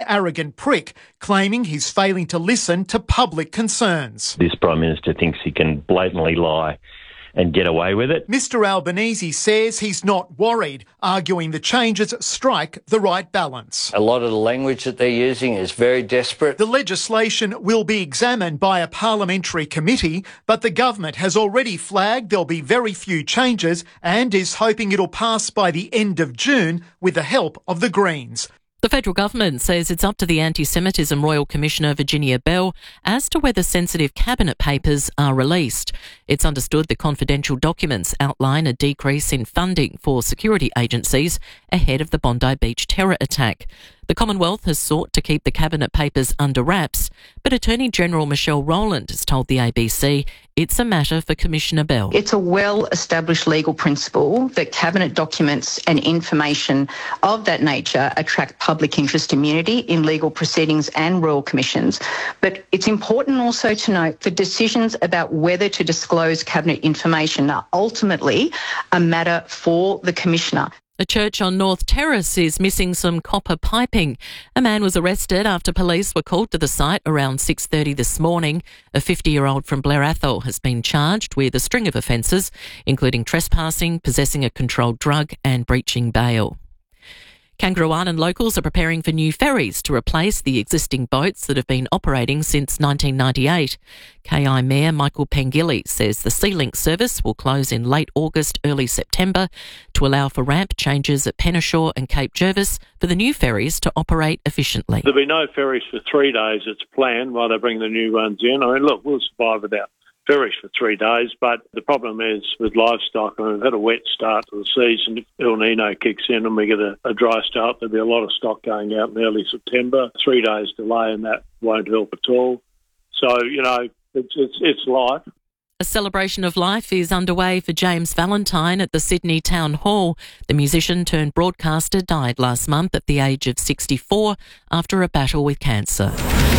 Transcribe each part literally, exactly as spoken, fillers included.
arrogant prick, claiming he's failing to listen to public concerns. This Prime Minister thinks he can blatantly lie and get away with it. Mister Albanese says he's not worried, arguing the changes strike the right balance. A lot of the language that they're using is very desperate. The legislation will be examined by a parliamentary committee, but the government has already flagged there'll be very few changes and is hoping it'll pass by the end of June with the help of the Greens. The federal government says it's up to the Anti-Semitism Royal Commissioner Virginia Bell as to whether sensitive cabinet papers are released. It's understood the confidential documents outline a decrease in funding for security agencies ahead of the Bondi Beach terror attack. The Commonwealth has sought to keep the cabinet papers under wraps, but Attorney General Michelle Rowland has told the A B C it's a matter for Commissioner Bell. It's a well-established legal principle that cabinet documents and information of that nature attract public interest immunity in legal proceedings and royal commissions. But it's important also to note that decisions about whether to disclose cabinet information are ultimately a matter for the Commissioner. A church on North Terrace is missing some copper piping. A man was arrested after police were called to the site around six thirty this morning. A fifty-year-old from Blair Athol has been charged with a string of offences, including trespassing, possessing a controlled drug and breaching bail. Kangaroo Island locals are preparing for new ferries to replace the existing boats that have been operating since nineteen ninety-eight. K I Mayor Michael Pengilly says the Sealink service will close in late August, early September to allow for ramp changes at Penneshaw and Cape Jervis for the new ferries to operate efficiently. There'll be no ferries for three days, it's planned, while they bring the new ones in. I mean, look, we'll survive without ferries for three days, but the problem is with livestock. I mean, we've had a wet start to the season. If El Nino kicks in and we get a, a dry start, there'll be a lot of stock going out in early September. Three days delay and that won't help at all. So, you know, it's it's, it's life. A celebration of life is underway for James Valentine at the Sydney Town Hall. The musician turned broadcaster died last month at the age of sixty-four after a battle with cancer.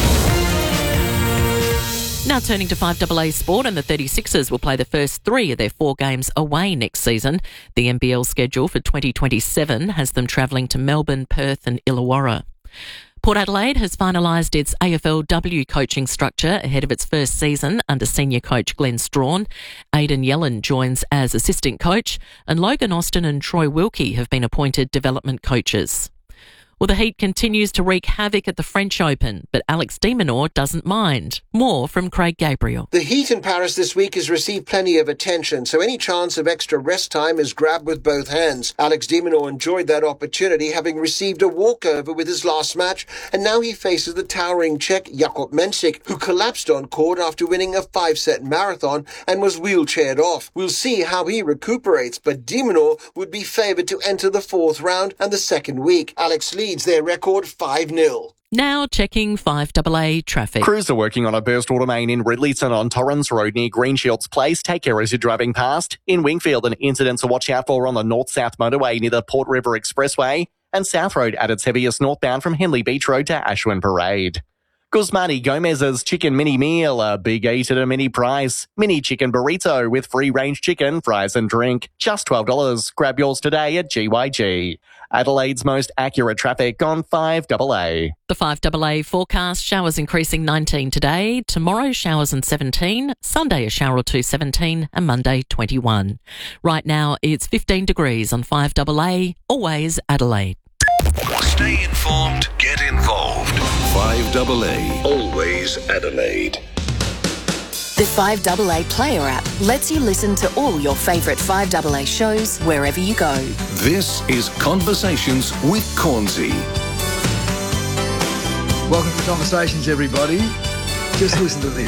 Now turning to five A A sport, and the thirty-sixers will play the first three of their four games away next season. The N B L schedule for twenty twenty-seven has them travelling to Melbourne, Perth and Illawarra. Port Adelaide has finalised its A F L W coaching structure ahead of its first season under senior coach Glenn Strawn. Aidan Yellen joins as assistant coach, and Logan Austin and Troy Wilkie have been appointed development coaches. Well, the heat continues to wreak havoc at the French Open, but Alex de Minaur doesn't mind. More from Craig Gabriel. The heat in Paris this week has received plenty of attention, so any chance of extra rest time is grabbed with both hands. Alex de Minaur enjoyed that opportunity, having received a walkover with his last match, and now he faces the towering Czech Jakub Mensik, who collapsed on court after winning a five-set marathon and was wheelchaired off. We'll see how he recuperates, but de Minaur would be favoured to enter the fourth round and the second week. Alex leads their record five nil. Now checking five A A traffic. Crews are working on a burst water main in Ridleyton on Torrens Road near Greenshields Place. Take care as you're driving past. In Wingfield, an incident to watch out for on the north-south motorway near the Port River Expressway. And South Road at its heaviest northbound from Henley Beach Road to Ashwin Parade. Guzmani Gomez's Chicken Mini Meal, a big eat at a mini price. Mini chicken burrito with free-range chicken, fries and drink. Just twelve dollars. Grab yours today at G Y G. Adelaide's most accurate traffic on five A A. The five A A forecast, showers increasing nineteen today. Tomorrow, showers and seventeen. Sunday, a shower or two, seventeen. And Monday, twenty-one. Right now, it's fifteen degrees on five A A. Always Adelaide. Stay informed, get involved. five A A, always Adelaide. The five A A Player app lets you listen to all your favourite five A A shows wherever you go. This is Conversations with Cornsey. Welcome to Conversations, everybody. Just listen to this.